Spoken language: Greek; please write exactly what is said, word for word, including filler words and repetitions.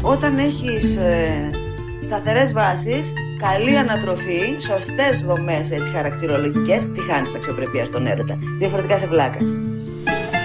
Όταν έχεις ε, σταθερές βάσεις, καλή ανατροφή, σωστές δομές έτσι, χαρακτηρολογικές, τη χάνεις την αξιοπρέπεια στον έρωτα. Διαφορετικά σε βλάκας.